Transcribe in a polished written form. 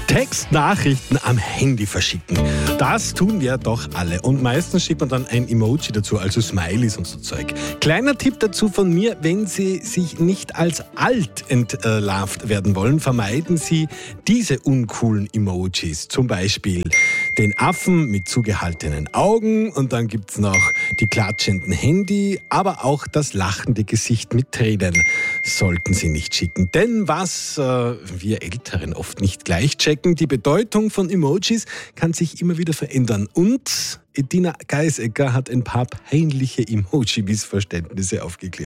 Textnachrichten am Handy verschicken. Das tun wir doch alle. Und meistens schickt man dann ein Emoji dazu, also Smileys und so Zeug. Kleiner Tipp dazu von mir: Wenn Sie sich nicht als alt entlarvt werden wollen, vermeiden Sie diese uncoolen Emojis. Zum Beispiel den Affen mit zugehaltenen Augen, und dann gibt's noch die klatschenden Handy, aber auch das lachende Gesicht mit Tränen sollten Sie nicht schicken. Denn was wir Älteren oft nicht gleich checken: Die Bedeutung von Emojis kann sich immer wieder verändern. Und Edina Geisecker hat ein paar peinliche Emoji-Missverständnisse aufgeklärt.